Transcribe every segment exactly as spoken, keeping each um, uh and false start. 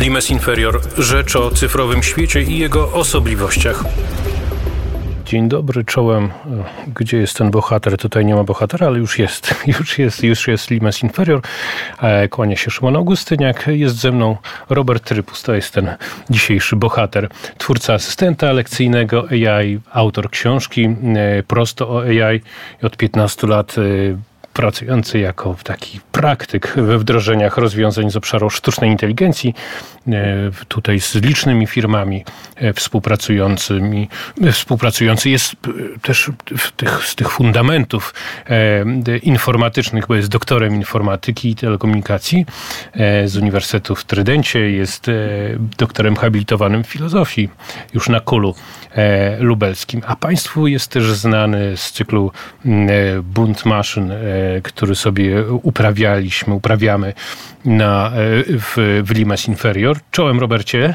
Limes Inferior. Rzecz o cyfrowym świecie i jego osobliwościach. Dzień dobry, czołem. Gdzie jest ten bohater? Tutaj nie ma bohatera, ale już jest. Już jest, już jest Limes Inferior. Kłania się Szymon Augustyniak. Jest ze mną Robert Trypus. To jest ten dzisiejszy bohater. Twórca asystenta lekcyjnego A I, autor książki Prosto o A I. Od piętnastu lat pracujący jako taki praktyk we wdrożeniach rozwiązań z obszaru sztucznej inteligencji, tutaj z licznymi firmami współpracującymi. Współpracujący jest też w tych, z tych fundamentów informatycznych, bo jest doktorem informatyki i telekomunikacji z Uniwersytetu w Trydencie, jest doktorem habilitowanym w filozofii już na Kulu lubelskim, a państwu jest też znany z cyklu Bunt maszyn, który sobie uprawialiśmy, uprawiamy na, w, w Limes Inferior. Czołem, Robercie.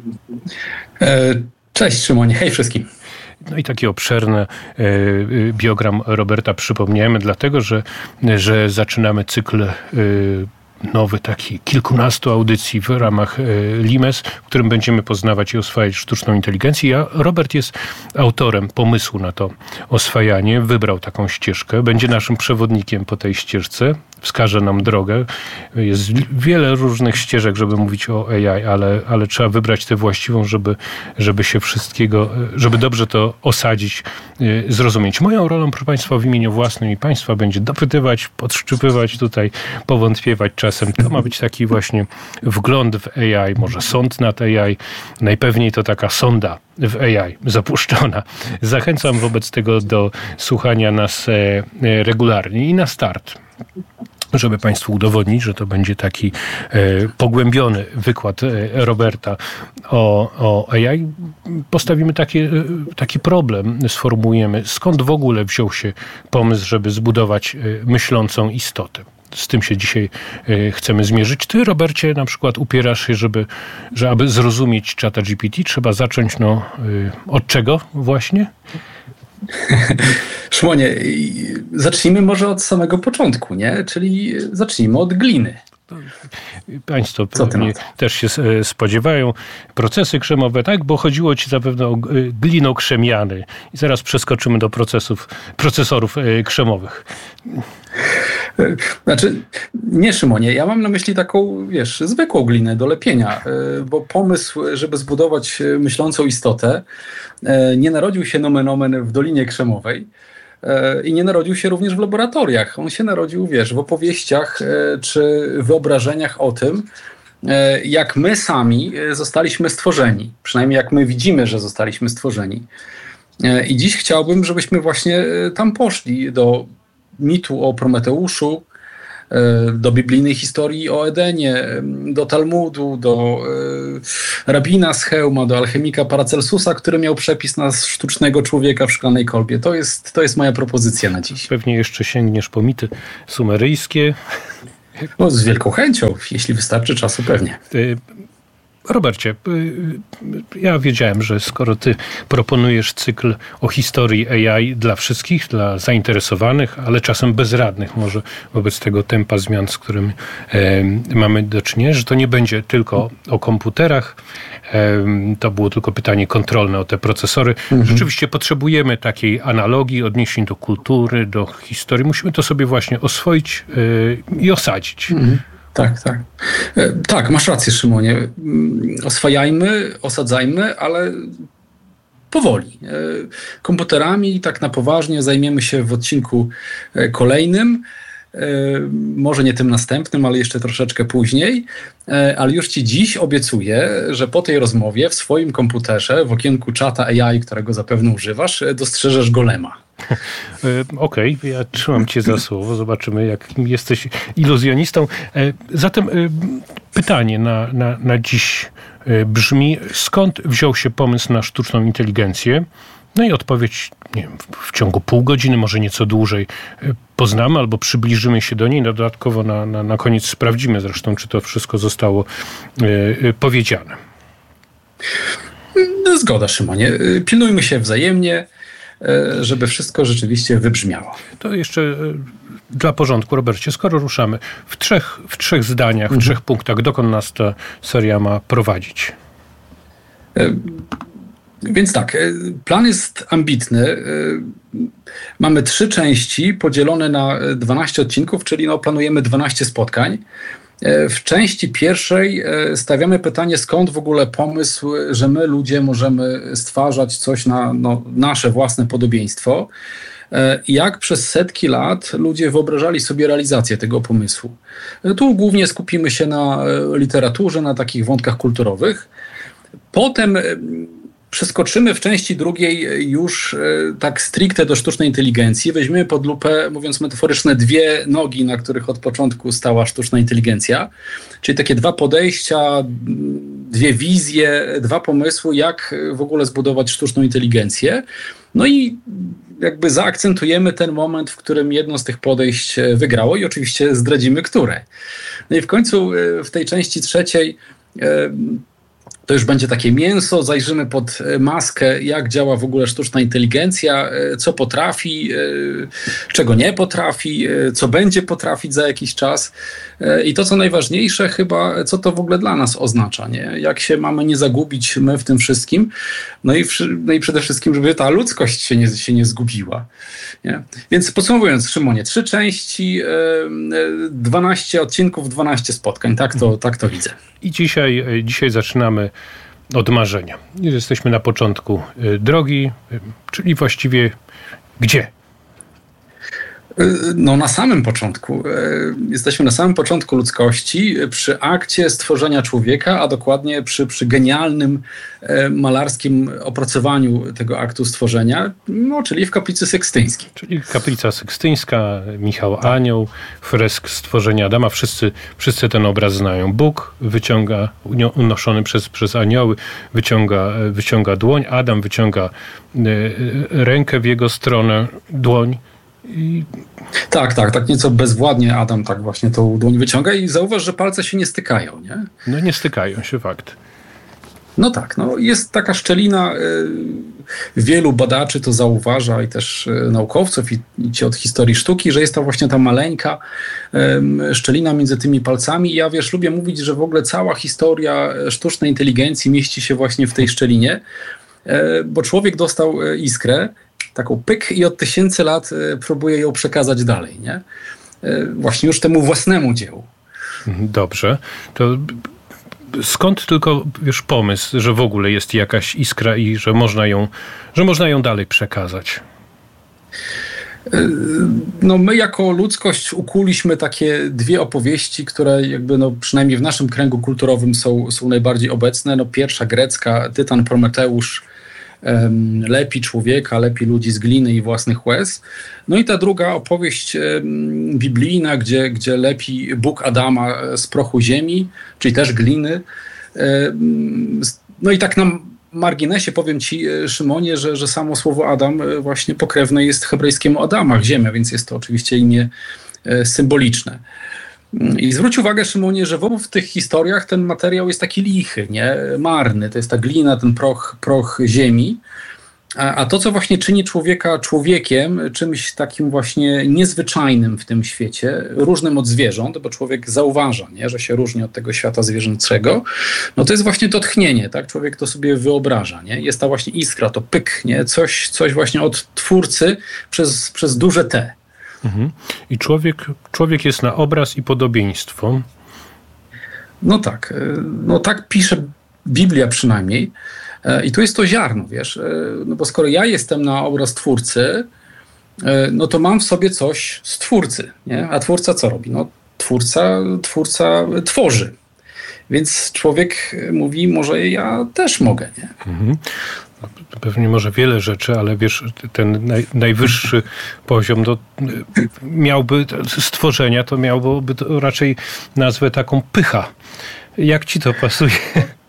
Cześć, Szymonie. Hej wszystkim. No i taki obszerny biogram Roberta przypomniemy, dlatego, że, że zaczynamy cykl nowy, taki kilkunastu audycji w ramach Limes, w którym będziemy poznawać i oswajać sztuczną inteligencję. Ja, Robert jest autorem pomysłu na to oswajanie, wybrał taką ścieżkę, będzie naszym przewodnikiem po tej ścieżce, wskaże nam drogę. Jest wiele różnych ścieżek, żeby mówić o A I, ale, ale trzeba wybrać tę właściwą, żeby, żeby się wszystkiego, żeby dobrze to osadzić, zrozumieć. Moją rolą, proszę Państwa, w imieniu własnym i Państwa będzie dopytywać, podszczypywać tutaj, powątpiewać czasem. To ma być taki właśnie wgląd w A I, może sąd nad A I. Najpewniej to taka sonda w A I zapuszczona. Zachęcam wobec tego do słuchania nas regularnie i na start, żeby Państwu udowodnić, że to będzie taki e, pogłębiony wykład e, Roberta o, o A I, postawimy taki, e, taki problem, sformułujemy, skąd w ogóle wziął się pomysł, żeby zbudować e, myślącą istotę. Z tym się dzisiaj e, chcemy zmierzyć. Ty, Robercie, na przykład upierasz się, żeby, że aby zrozumieć ChatGPT, trzeba zacząć no, e, od czego właśnie? Szymonie, zacznijmy może od samego początku, nie? Czyli zacznijmy od gliny. Państwo pewnie też się spodziewają. Procesy krzemowe, tak? Bo chodziło ci zapewne o glinokrzemiany. I zaraz przeskoczymy do procesów, procesorów krzemowych. Znaczy, nie, Szymonie, ja mam na myśli taką, wiesz, zwykłą glinę do lepienia, bo pomysł, żeby zbudować myślącą istotę, nie narodził się nomen omen w Dolinie Krzemowej i nie narodził się również w laboratoriach. On się narodził, wiesz, w opowieściach czy wyobrażeniach o tym, jak my sami zostaliśmy stworzeni. Przynajmniej jak my widzimy, że zostaliśmy stworzeni. I dziś chciałbym, żebyśmy właśnie tam poszli do mitu o Prometeuszu, do biblijnej historii o Edenie, do Talmudu, do rabina z Chełma, do alchemika Paracelsusa, który miał przepis na sztucznego człowieka w szklanej kolbie. To jest, to jest moja propozycja na dziś. Pewnie jeszcze sięgniesz po mity sumeryjskie. No, z wielką chęcią, jeśli wystarczy czasu, pewnie. Robercie, ja wiedziałem, że skoro ty proponujesz cykl o historii A I dla wszystkich, dla zainteresowanych, ale czasem bezradnych może wobec tego tempa zmian, z którym e, mamy do czynienia, że to nie będzie tylko o komputerach. E, to było tylko pytanie kontrolne o te procesory. Mhm. Rzeczywiście potrzebujemy takiej analogii, odniesień do kultury, do historii. Musimy to sobie właśnie oswoić e, i osadzić. Mhm. Tak, tak. Tak, masz rację, Szymonie. Oswajajmy, osadzajmy, ale powoli. Komputerami tak na poważnie zajmiemy się w odcinku kolejnym. Może nie tym następnym, ale jeszcze troszeczkę później. Ale już ci dziś obiecuję, że po tej rozmowie w swoim komputerze, w okienku czata A I, którego zapewne używasz, dostrzeżesz golema. Okej, okay, ja trzymam cię za słowo. Zobaczymy, jak jesteś iluzjonistą. Zatem pytanie na, na, na dziś brzmi, skąd wziął się pomysł na sztuczną inteligencję? No i odpowiedź, nie wiem, w ciągu pół godziny, może nieco dłużej poznamy albo przybliżymy się do niej. No, dodatkowo na, na, na koniec sprawdzimy zresztą, czy to wszystko zostało y, powiedziane. Zgoda, Szymonie. Pilnujmy się wzajemnie, żeby wszystko rzeczywiście wybrzmiało. To jeszcze dla porządku, Robercie, skoro ruszamy w trzech, w trzech zdaniach, w mhm. trzech punktach, dokąd nas ta seria ma prowadzić? Więc tak, plan jest ambitny. Mamy trzy części podzielone na dwanaście odcinków, czyli no, planujemy dwanaście spotkań. W części pierwszej stawiamy pytanie, skąd w ogóle pomysł, że my ludzie możemy stwarzać coś na no, nasze własne podobieństwo. Jak przez setki lat ludzie wyobrażali sobie realizację tego pomysłu. Tu głównie skupimy się na literaturze, na takich wątkach kulturowych. Potem przeskoczymy w części drugiej już tak stricte do sztucznej inteligencji. Weźmiemy pod lupę, mówiąc metaforycznie, dwie nogi, na których od początku stała sztuczna inteligencja. Czyli takie dwa podejścia, dwie wizje, dwa pomysły, jak w ogóle zbudować sztuczną inteligencję. No i jakby zaakcentujemy ten moment, w którym jedno z tych podejść wygrało i oczywiście zdradzimy, które. No i w końcu w tej części trzeciej to już będzie takie mięso, zajrzymy pod maskę, jak działa w ogóle sztuczna inteligencja, co potrafi, czego nie potrafi, co będzie potrafić za jakiś czas. I to, co najważniejsze chyba, co to w ogóle dla nas oznacza, nie? Jak się mamy nie zagubić my w tym wszystkim, no i, no i przede wszystkim, żeby ta ludzkość się nie, się nie zgubiła. Nie? Więc podsumowując, Szymonie, trzy części, dwanaście odcinków, dwanaście spotkań, tak to, tak to widzę. I dzisiaj, dzisiaj zaczynamy od marzenia. Jesteśmy na początku drogi, czyli właściwie gdzie? No na samym początku. Jesteśmy na samym początku ludzkości, przy akcie stworzenia człowieka, a dokładnie przy, przy genialnym malarskim opracowaniu tego aktu stworzenia, no, czyli w kaplicy sykstyńskiej. Czyli kaplica sykstyńska, Michał Anioł, fresk stworzenia Adama. Wszyscy, wszyscy ten obraz znają. Bóg wyciąga, unoszony przez, przez anioły, wyciąga, wyciąga dłoń. Adam wyciąga rękę w jego stronę, dłoń. I... Tak, tak, tak nieco bezwładnie Adam tak właśnie tą dłoń wyciąga i zauważ, że palce się nie stykają, nie? No nie stykają się, fakt. No tak, no jest taka szczelina, y, wielu badaczy to zauważa i też y, naukowców i, i ci od historii sztuki, że jest to właśnie ta maleńka y, szczelina między tymi palcami. I ja wiesz, lubię mówić, że w ogóle cała historia sztucznej inteligencji mieści się właśnie w tej szczelinie, y, bo człowiek dostał y, iskrę, taką pyk i od tysięcy lat y, próbuje ją przekazać dalej, nie? Y, właśnie już temu własnemu dziełu. Dobrze. To skąd tylko, wiesz, pomysł, że w ogóle jest jakaś iskra i że można ją, że można ją dalej przekazać? Y, no my jako ludzkość ukuliśmy takie dwie opowieści, które jakby no przynajmniej w naszym kręgu kulturowym są, są najbardziej obecne. No pierwsza grecka, Tytan Prometeusz lepi człowieka, lepi ludzi z gliny i własnych łez. No i ta druga opowieść biblijna, gdzie, gdzie lepi Bóg Adama z prochu ziemi, czyli też gliny. No i tak na marginesie powiem ci, Szymonie, że, że samo słowo Adam właśnie pokrewne jest hebrajskiemu Adamach, ziemia, więc jest to oczywiście imię symboliczne. I zwróć uwagę, Szymonie, że w obu tych historiach ten materiał jest taki lichy, nie? Marny. To jest ta glina, ten proch, proch ziemi. A, a to, co właśnie czyni człowieka człowiekiem, czymś takim właśnie niezwyczajnym w tym świecie, różnym od zwierząt, bo człowiek zauważa, nie? Że się różni od tego świata zwierzęcego, no to jest właśnie to tchnienie, tak? Człowiek to sobie wyobraża, nie? Jest ta właśnie iskra, to pyk, nie? Coś, coś właśnie od twórcy przez, przez duże T. Mhm. I człowiek, człowiek jest na obraz i podobieństwo. No tak. No tak pisze Biblia przynajmniej. I tu jest to ziarno, wiesz. No bo skoro ja jestem na obraz twórcy, no to mam w sobie coś z twórcy, nie? A twórca co robi? No twórca, twórca tworzy. Więc człowiek mówi, może ja też mogę, nie? Mhm. Pewnie może wiele rzeczy, ale wiesz, ten naj, najwyższy poziom to miałby stworzenia, to miałby to raczej nazwę taką pycha. Jak ci to pasuje?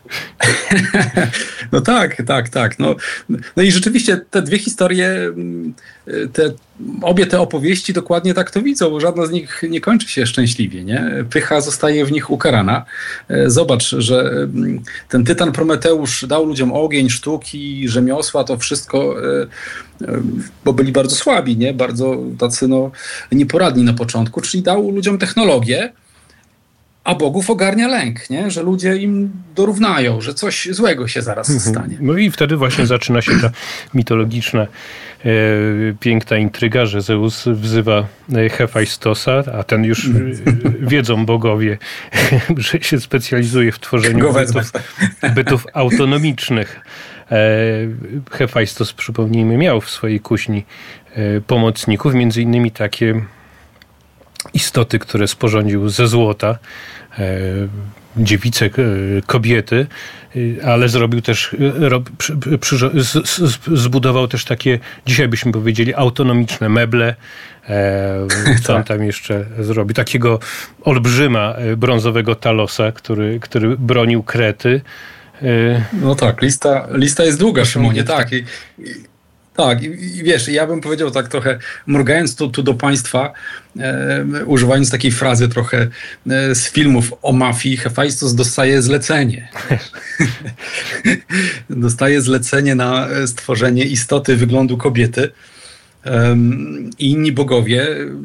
No tak, tak, tak. No, no i rzeczywiście te dwie historie, te, obie te opowieści dokładnie tak to widzą, bo żadna z nich nie kończy się szczęśliwie, nie? Pycha zostaje w nich ukarana. Zobacz, że ten tytan Prometeusz dał ludziom ogień, sztuki, rzemiosła, to wszystko, bo byli bardzo słabi, nie? Bardzo tacy no, nieporadni na początku, czyli dał ludziom technologię, a bogów ogarnia lęk, nie? Że ludzie im dorównają, że coś złego się zaraz mhm. stanie. No i wtedy właśnie zaczyna się ta mitologiczna, e, piękna intryga, że Zeus wzywa Hefajstosa, a ten już e, wiedzą bogowie, że się specjalizuje w tworzeniu bytów, bytów autonomicznych. E, Hefajstos, przypomnijmy, miał w swojej kuźni e, pomocników, między innymi takie istoty, które sporządził ze złota, e, dziewice, e, kobiety, e, ale zrobił też, e, rob, przy, przy, z, z, zbudował też takie, dzisiaj byśmy powiedzieli, autonomiczne meble. E, co on tam jeszcze zrobił? Takiego olbrzyma e, brązowego Talosa, który, który bronił Krety. E, no tak, lista, lista jest długa, Szymonie, tak. I, i... Tak, i wiesz, ja bym powiedział tak trochę, mrugając tu, tu do państwa, e, używając takiej frazy trochę e, z filmów o mafii, Hefajstos dostaje zlecenie. Dostaje zlecenie na stworzenie istoty wyglądu kobiety. E, I inni bogowie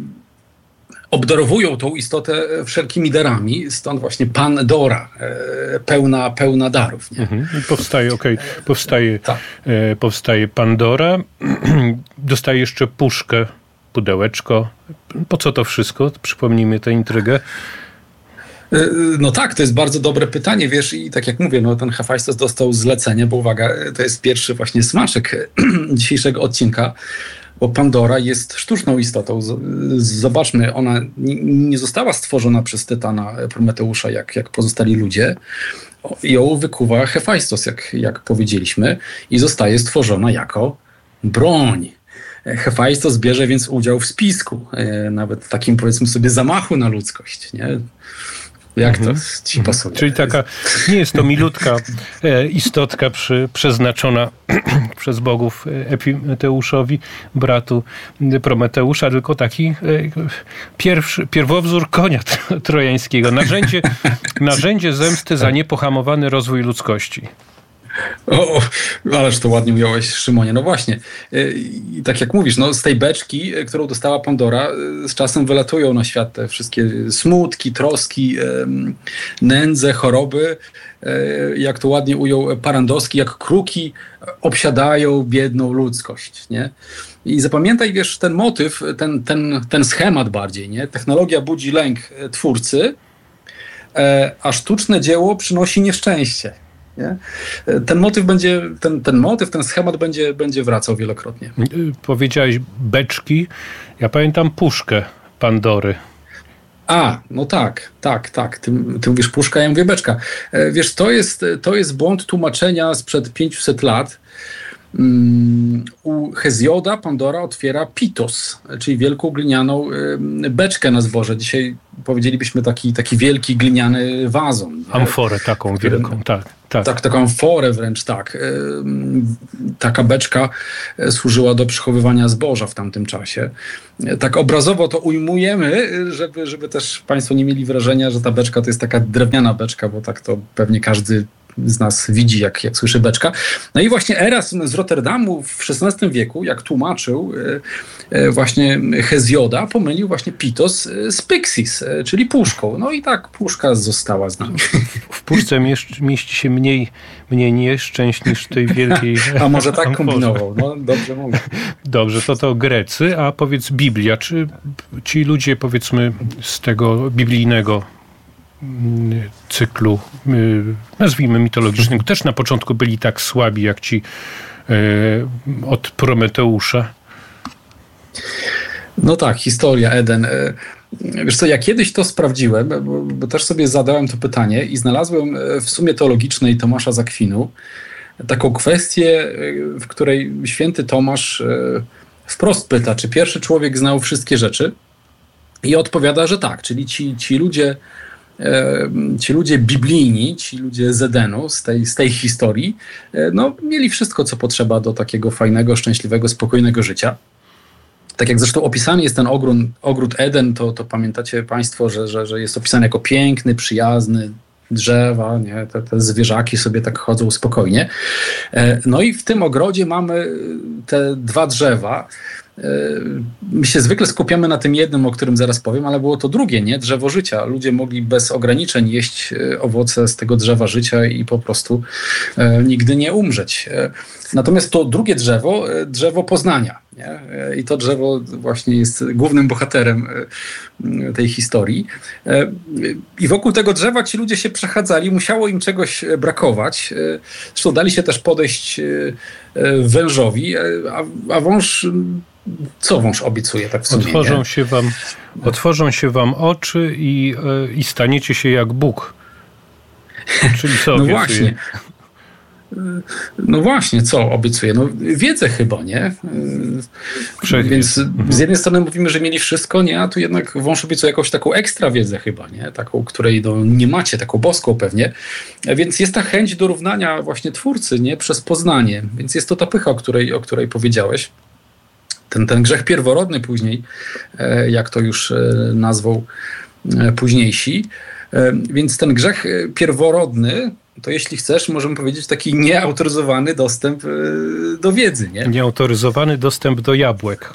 obdarowują tą istotę wszelkimi darami, stąd właśnie Pandora, e, pełna, pełna darów. Nie? Mhm. Powstaje, okej, okay. powstaje, tak. e, powstaje Pandora, dostaje jeszcze puszkę, pudełeczko. Po co to wszystko? Przypomnijmy tę intrygę. No tak, to jest bardzo dobre pytanie, wiesz, i tak jak mówię, no ten Hefajstos dostał zlecenie, bo uwaga, to jest pierwszy właśnie smaczek dzisiejszego odcinka, bo Pandora jest sztuczną istotą. Zobaczmy, ona nie została stworzona przez tytana Prometeusza, jak, jak pozostali ludzie. Ją wykuwa Hefajstos, jak, jak powiedzieliśmy, i zostaje stworzona jako broń. Hefajstos bierze więc udział w spisku, nawet w takim, powiedzmy sobie, zamachu na ludzkość, nie? Jak to ci pasuje? Czyli taka, nie jest to milutka e, istotka przy, przeznaczona przez bogów Epimeteuszowi, bratu Prometeusza, tylko taki e, pierwszy, pierwowzór konia trojańskiego. Narzędzie, narzędzie zemsty za niepohamowany rozwój ludzkości. O, ależ to ładnie ująłeś, Szymonie. No właśnie, i tak jak mówisz, no z tej beczki, którą dostała Pandora, z czasem wylatują na świat te wszystkie smutki, troski, nędze, choroby. Jak to ładnie ujął Parandowski, jak kruki obsiadają biedną ludzkość, nie? I zapamiętaj, wiesz, ten motyw, ten, ten, ten schemat bardziej, nie? Technologia budzi lęk twórcy, a sztuczne dzieło przynosi nieszczęście. Nie? Ten motyw będzie, ten, ten motyw, ten schemat będzie, będzie wracał wielokrotnie. Powiedziałeś beczki, ja pamiętam puszkę Pandory. A, no tak, tak, tak. Ty, ty mówisz puszka, ja mówię beczka. Wiesz, to jest, to jest błąd tłumaczenia sprzed pięciuset lat. Um, u Hezjoda Pandora otwiera pitos, czyli wielką glinianą um, beczkę na zboże. Dzisiaj powiedzielibyśmy taki, taki wielki gliniany wazon. Amforę taką który, wielką, tak, tak. Tak, taką amforę wręcz, tak. Um, taka beczka służyła do przechowywania zboża w tamtym czasie. Tak obrazowo to ujmujemy, żeby, żeby też państwo nie mieli wrażenia, że ta beczka to jest taka drewniana beczka, bo tak to pewnie każdy z nas widzi, jak, jak słyszy beczka. No i właśnie Erasm z Rotterdamu w szesnastym wieku, jak tłumaczył e, e, właśnie Hezjoda, pomylił właśnie pitos z pyxis, e, czyli puszką. No i tak puszka została z nami. W puszce mieści, mieści się mniej, mniej nieszczęść niż tej wielkiej... A może tak amforze. Kombinował. No dobrze mówię. Dobrze, to to Grecy, a powiedz Biblia. Czy ci ludzie, powiedzmy, z tego biblijnego cyklu, nazwijmy mitologicznego, też na początku byli tak słabi jak ci od Prometeusza? No tak, historia, Eden. Wiesz co, ja kiedyś to sprawdziłem, bo, bo też sobie zadałem to pytanie i znalazłem w Sumie Teologicznej Tomasza z Akwinu taką kwestię, w której święty Tomasz wprost pyta, czy pierwszy człowiek znał wszystkie rzeczy, i odpowiada, że tak, czyli ci, ci ludzie ci ludzie biblijni, ci ludzie z Edenu, z tej, z tej historii, no, mieli wszystko, co potrzeba do takiego fajnego, szczęśliwego, spokojnego życia. Tak jak zresztą opisany jest ten ogród, ogród Eden, to, to pamiętacie państwo, że, że, że jest opisany jako piękny, przyjazny, drzewa, nie? Te, te zwierzaki sobie tak chodzą spokojnie. No i w tym ogrodzie mamy te dwa drzewa. My się zwykle skupiamy na tym jednym, o którym zaraz powiem, ale było to drugie, nie? Drzewo życia. Ludzie mogli bez ograniczeń jeść owoce z tego drzewa życia i po prostu nigdy nie umrzeć. Natomiast to drugie drzewo, drzewo poznania. Nie? I to drzewo właśnie jest głównym bohaterem tej historii. I wokół tego drzewa ci ludzie się przechadzali, musiało im czegoś brakować. Zresztą dali się też podejść wężowi, a, a wąż... Co wąż obiecuje tak w sumie? Otworzą się wam, otworzą się wam oczy i, i staniecie się jak Bóg. Czyli co obiecuje? No właśnie. No właśnie, co obiecuje? No wiedzę chyba, nie? Wszechwiedz. Więc z jednej strony mówimy, że mieli wszystko, nie? A tu jednak wąż obiecuje jakąś taką ekstra wiedzę chyba, nie? Taką, której no, nie macie, taką boską pewnie. Więc jest ta chęć dorównania właśnie Twórcy, nie? Przez poznanie. Więc jest to ta pycha, o której, o której powiedziałeś. Ten, ten grzech pierworodny później, jak to już nazwał późniejsi. Więc ten grzech pierworodny, to jeśli chcesz, możemy powiedzieć taki nieautoryzowany dostęp do wiedzy. Nie? Nieautoryzowany dostęp do jabłek.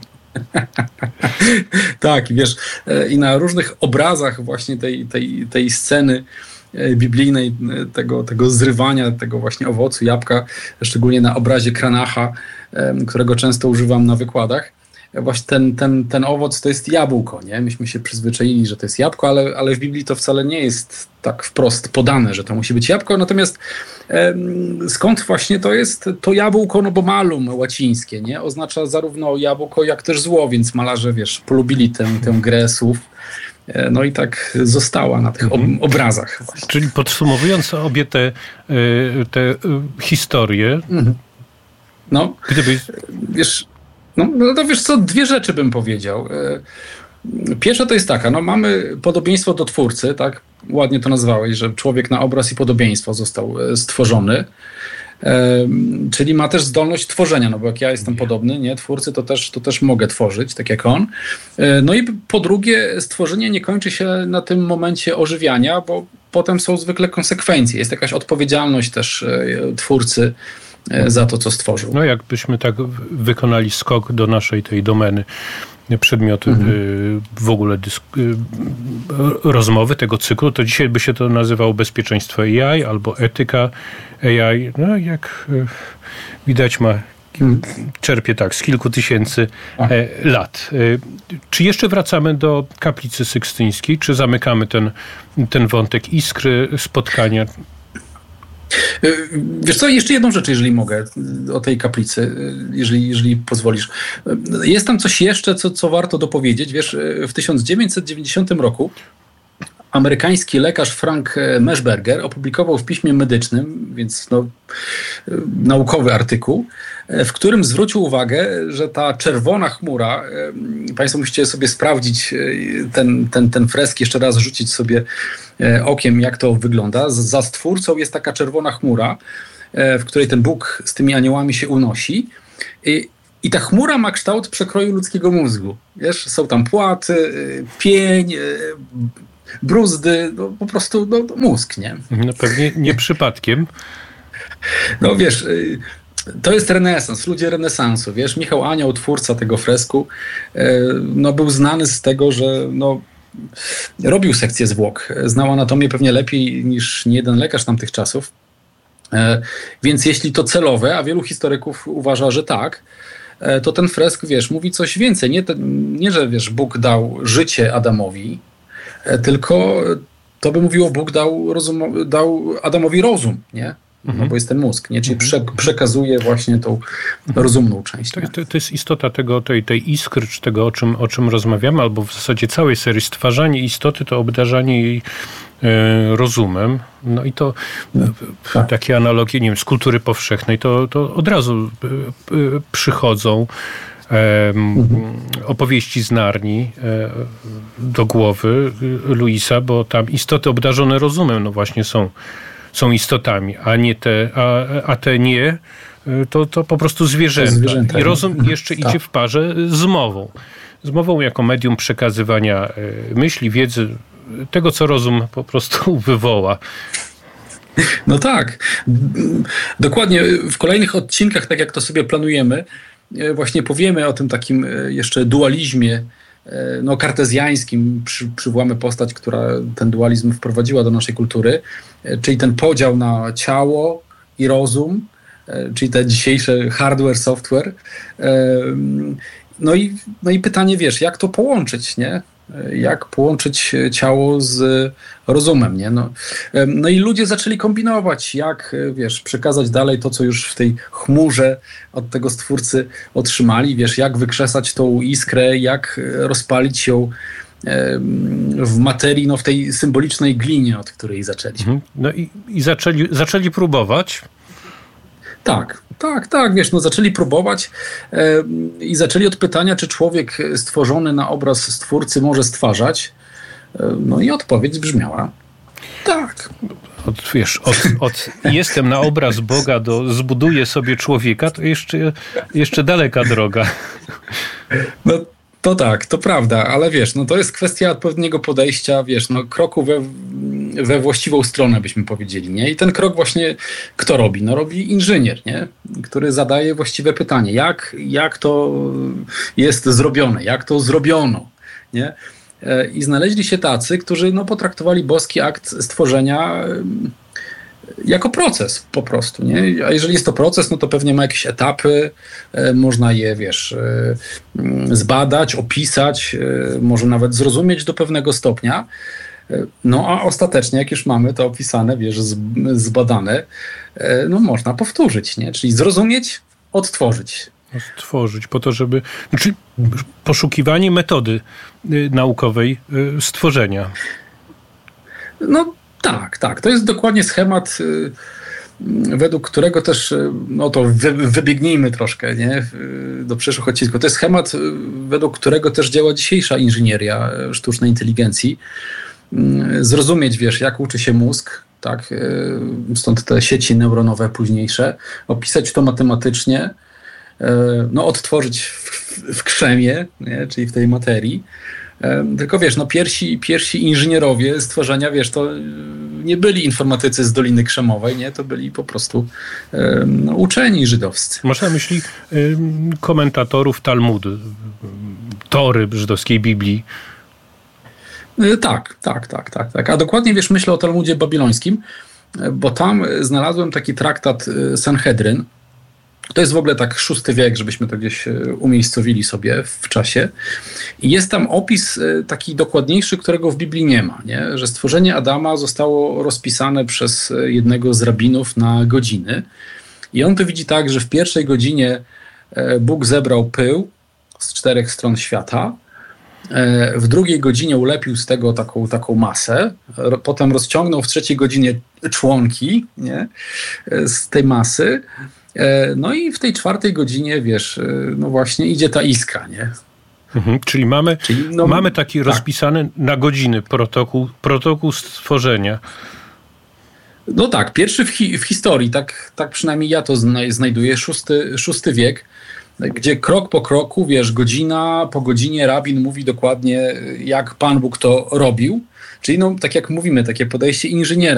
Tak, i wiesz, i na różnych obrazach właśnie tej, tej, tej sceny biblijnej, tego, tego zrywania, tego właśnie owocu, jabłka, szczególnie na obrazie Kranacha, którego często używam na wykładach. Właśnie ten, ten, ten owoc to jest jabłko, nie? Myśmy się przyzwyczaili, że to jest jabłko, ale, ale w Biblii to wcale nie jest tak wprost podane, że to musi być jabłko. Natomiast e, skąd właśnie to jest? To jabłko, no bo malum łacińskie, nie? Oznacza zarówno jabłko, jak też zło, więc malarze, wiesz, polubili tę, tę grę słów. No i tak została na tych ob- obrazach. Właśnie. Czyli podsumowując obie te, te historie, mhm. no, gdybyś... wiesz, no, no to wiesz co, dwie rzeczy bym powiedział. Pierwsza to jest taka, no mamy podobieństwo do Twórcy, tak? Ładnie to nazwałeś, że człowiek na obraz i podobieństwo został stworzony. Czyli ma też zdolność tworzenia, no bo jak ja jestem podobny, nie, Twórcy, to też, to też mogę tworzyć, tak jak on. No i po drugie, stworzenie nie kończy się na tym momencie ożywiania, bo potem są zwykle konsekwencje. Jest jakaś odpowiedzialność też Twórcy za to, co stworzył. No jakbyśmy tak wykonali skok do naszej tej domeny, przedmiotu mhm. w ogóle dysk- rozmowy tego cyklu, to dzisiaj by się to nazywało bezpieczeństwo A I albo etyka A I. No jak widać ma, czerpie tak z kilku tysięcy A. lat. Czy jeszcze wracamy do kaplicy sykstyńskiej, czy zamykamy ten, ten wątek iskry, spotkania? Wiesz co, jeszcze jedną rzecz, jeżeli mogę, o tej kaplicy, jeżeli, jeżeli pozwolisz. Jest tam coś jeszcze, co, co warto dopowiedzieć. Wiesz, w tysiąc dziewięćset dziewięćdziesiątym roku amerykański lekarz Frank Meshberger opublikował w piśmie medycznym, więc no, naukowy artykuł, w którym zwrócił uwagę, że ta czerwona chmura, Państwo musicie sobie sprawdzić ten, ten, ten fresk, jeszcze raz rzucić sobie okiem, jak to wygląda. Za Stwórcą jest taka czerwona chmura, w której ten Bóg z tymi aniołami się unosi. I, i ta chmura ma kształt przekroju ludzkiego mózgu. Wiesz, są tam płaty, pień, bruzdy, no, po prostu no, mózg, nie? No pewnie nie przypadkiem. No wiesz, to jest renesans, ludzie renesansu, wiesz, Michał Anioł, twórca tego fresku, no był znany z tego, że no robił sekcję zwłok, znał anatomię pewnie lepiej niż niejeden lekarz tamtych czasów, więc jeśli to celowe, a wielu historyków uważa, że tak, to ten fresk, wiesz, mówi coś więcej, nie, nie że wiesz, Bóg dał życie Adamowi, tylko to by mówiło, Bóg dał, rozum, dał Adamowi rozum, nie? No bo jest ten mózg, nie? Czyli prze, przekazuje właśnie tą rozumną część. To, to, to jest istota tego, tej, tej iskry, czy tego, o czym, o czym rozmawiamy, albo w zasadzie całej serii. Stwarzanie istoty to obdarzanie jej e, rozumem. No i to tak. Takie analogie, nie wiem, z kultury powszechnej, to, to od razu e, e, przychodzą. mhm. opowieści z Narni do głowy Luisa, bo tam istoty obdarzone rozumem, no właśnie są, są istotami, a nie te, a, a te nie, to, to po prostu zwierzęta. zwierzęta. I rozum jeszcze tak. idzie w parze z mową. Z mową jako medium przekazywania myśli, wiedzy, tego, co rozum po prostu wywoła. No tak. Dokładnie. W kolejnych odcinkach, tak jak to sobie planujemy, właśnie powiemy o tym takim jeszcze dualizmie no, kartezjańskim. Przy, przywołamy postać, która ten dualizm wprowadziła do naszej kultury, czyli ten podział na ciało i rozum, czyli te dzisiejsze hardware, software. No i, no i pytanie, wiesz, jak to połączyć, nie? Jak połączyć ciało z rozumem, nie? No, no i ludzie zaczęli kombinować, jak, wiesz, przekazać dalej to, co już w tej chmurze od tego Stwórcy otrzymali, wiesz, jak wykrzesać tą iskrę, jak rozpalić ją w materii, no w tej symbolicznej glinie, od której zaczęli. No i, i zaczęli, zaczęli próbować. Tak, tak, tak, wiesz, no zaczęli próbować e, i zaczęli od pytania, czy człowiek stworzony na obraz Stwórcy może stwarzać. E, no i odpowiedź brzmiała tak. Od, wiesz, od, od jestem na obraz Boga do zbuduję sobie człowieka, to jeszcze, jeszcze daleka droga. No to tak, to prawda, ale wiesz, no to jest kwestia odpowiedniego podejścia, wiesz, no kroku we, we właściwą stronę, byśmy powiedzieli, nie? I ten krok właśnie kto robi? No robi inżynier, nie? Który zadaje właściwe pytanie, jak, jak to jest zrobione, jak to zrobiono, nie? I znaleźli się tacy, którzy no, potraktowali boski akt stworzenia jako proces po prostu, nie? A jeżeli jest to proces, no to pewnie ma jakieś etapy, e, można je, wiesz, e, zbadać, opisać, e, może nawet zrozumieć do pewnego stopnia. E, no a ostatecznie, jak już mamy to opisane, wiesz, z, zbadane, e, no można powtórzyć, nie? Czyli zrozumieć, odtworzyć. Stworzyć po to, żeby... Czyli poszukiwanie metody y, naukowej y, stworzenia. No tak, tak. To jest dokładnie schemat, y, według którego też, y, no to wy, wybiegnijmy troszkę, nie? Y, do przyszłych odcinków. To jest schemat, y, według którego też działa dzisiejsza inżynieria y, sztucznej inteligencji. Y, zrozumieć, wiesz, jak uczy się mózg, tak? Y, stąd te sieci neuronowe późniejsze. Opisać to matematycznie, y, no odtworzyć w, w krzemie, nie? Czyli w tej materii. Tylko wiesz, no pierwsi, pierwsi inżynierowie stworzenia, wiesz, to nie byli informatycy z Doliny Krzemowej, nie? To byli po prostu no, uczeni żydowscy. Masz na myśli y, komentatorów Talmudu, Tory żydowskiej Biblii? Y, tak, tak, tak, tak, tak. A dokładnie, wiesz, myślę o Talmudzie babilońskim, bo tam znalazłem taki traktat Sanhedryn. To jest w ogóle tak szósty wiek, żebyśmy to gdzieś umiejscowili sobie w czasie. I jest tam opis taki dokładniejszy, którego w Biblii nie ma, nie? Że stworzenie Adama zostało rozpisane przez jednego z rabinów na godziny. I on to widzi tak, że w pierwszej godzinie Bóg zebrał pył z czterech stron świata. W drugiej godzinie ulepił z tego taką, taką masę. Potem rozciągnął w trzeciej godzinie członki, nie? Z tej masy. No i w tej czwartej godzinie, wiesz, no właśnie idzie ta iskra, nie? Mhm, czyli mamy, czyli no, mamy taki tak. rozpisany na godziny protokół, protokół stworzenia. No tak, pierwszy w, hi, w historii, tak, tak przynajmniej ja to zna, znajduję, szósty, szósty wiek, gdzie krok po kroku, wiesz, godzina po godzinie rabin mówi dokładnie, jak Pan Bóg to robił. Czyli no, tak jak mówimy, takie podejście inżyniera.